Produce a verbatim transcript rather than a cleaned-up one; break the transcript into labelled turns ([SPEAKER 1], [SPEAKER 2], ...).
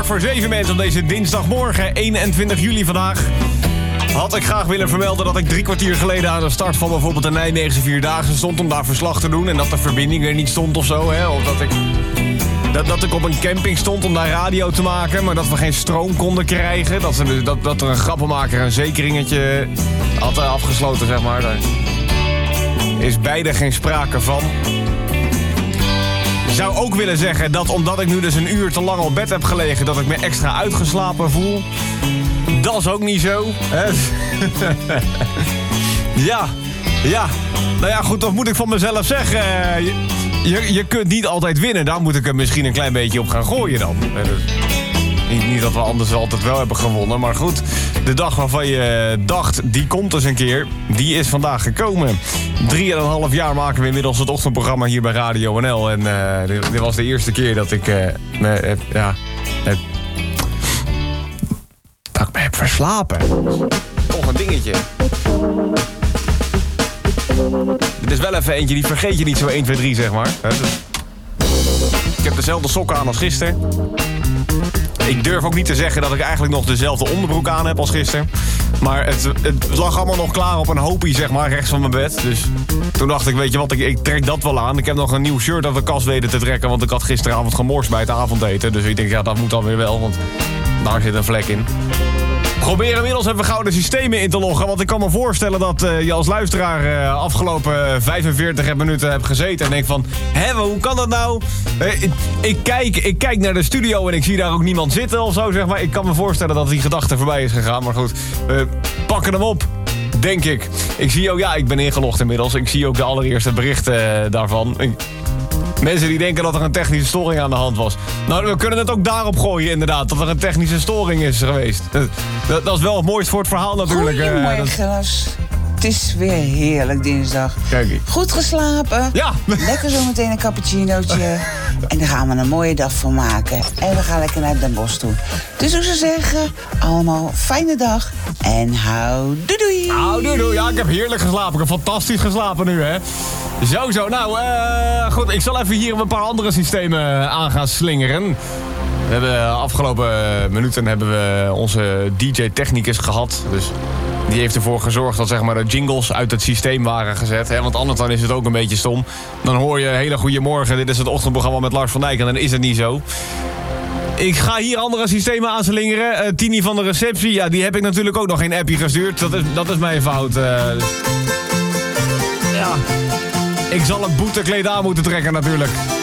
[SPEAKER 1] voor zeven mensen op deze dinsdagmorgen, eenentwintig juli vandaag. Had ik graag willen vermelden dat ik drie kwartier geleden aan de start van bijvoorbeeld de Nijmeegse Vierdaagse stond om daar verslag te doen. En dat de verbinding er niet stond of zo, hè. Of dat ik, dat, dat ik op een camping stond om daar radio te maken, maar dat we geen stroom konden krijgen. Dat, ze, dat, dat er een grappenmaker een zekeringetje had afgesloten, zeg maar. Daar is beide geen sprake van. Ik zou ook willen zeggen dat omdat ik nu dus een uur te lang op bed heb gelegen, dat ik me extra uitgeslapen voel. Dat is ook niet zo. Hè? ja, ja. Nou ja, goed, dat moet ik van mezelf zeggen. Je, je, je kunt niet altijd winnen. Daar moet ik er misschien een klein beetje op gaan gooien dan. Niet, niet dat we anders altijd wel hebben gewonnen. Maar goed, de dag waarvan je dacht, die komt dus een keer. Die is vandaag gekomen. Drie en een half jaar maken we inmiddels het ochtendprogramma hier bij Radio N L. En uh, dit, dit was de eerste keer dat ik uh, me heb... Ja, heb, dat ik me heb verslapen. Toch een dingetje. Dit is wel even eentje, die vergeet je niet zo één, twee, drie, zeg maar. Ik heb dezelfde sokken aan als gisteren. Ik durf ook niet te zeggen dat ik eigenlijk nog dezelfde onderbroek aan heb als gisteren. Maar het, het lag allemaal nog klaar op een hoopie, zeg maar, rechts van mijn bed. Dus toen dacht ik, weet je wat, ik, ik trek dat wel aan. Ik heb nog een nieuw shirt uit de kast weten te trekken, want ik had gisteravond gemorst bij het avondeten. Dus ik denk, ja, dat moet dan weer wel, want daar zit een vlek in. Probeer inmiddels even gauw de systemen in te loggen. Want ik kan me voorstellen dat uh, je als luisteraar uh, afgelopen vijfenveertig minuten hebt gezeten. En denkt van, hé, hoe kan dat nou? Uh, ik, ik, kijk, ik kijk naar de studio en ik zie daar ook niemand zitten of zo, zeg maar. Ik kan me voorstellen dat die gedachte voorbij is gegaan. Maar goed, uh, pakken hem op, denk ik. Ik zie ook, ja, ik ben ingelogd inmiddels. Ik zie ook de allereerste berichten uh, daarvan. Ik, Mensen die denken dat er een technische storing aan de hand was. Nou, we kunnen het ook daarop gooien, inderdaad. Dat er een technische storing is geweest. Dat, dat is wel het mooiste voor het verhaal natuurlijk.
[SPEAKER 2] Goedemorgen, uh, dat... Het is weer heerlijk dinsdag.
[SPEAKER 1] Kijk.
[SPEAKER 2] Goed geslapen.
[SPEAKER 1] Ja.
[SPEAKER 2] Lekker zo meteen een cappuccinootje. En daar gaan we een mooie dag van maken. En we gaan lekker naar Den Bosch toe. Dus ik zou zeggen, allemaal fijne dag. En hou doei doei.
[SPEAKER 1] Hou doei doei. Ja, ik heb heerlijk geslapen. Ik heb fantastisch geslapen nu, hè. Zo, zo. Nou, uh, goed. Ik zal even hier een paar andere systemen aan gaan slingeren. We hebben de afgelopen minuten hebben we onze D J-technicus gehad. Dus die heeft ervoor gezorgd dat, zeg maar, de jingles uit het systeem waren gezet. Hè? Want anders dan is het ook een beetje stom. Dan hoor je hele goede morgen. Dit is het ochtendprogramma met Lars van Dijk. En dan is het niet zo. Ik ga hier andere systemen aanslingeren. Uh, Tini van de receptie, ja, die heb ik natuurlijk ook nog geen appje gestuurd. Dat is, dat is mijn fout. Uh, dus... Ja, ik zal het boetekleed aan moeten trekken natuurlijk.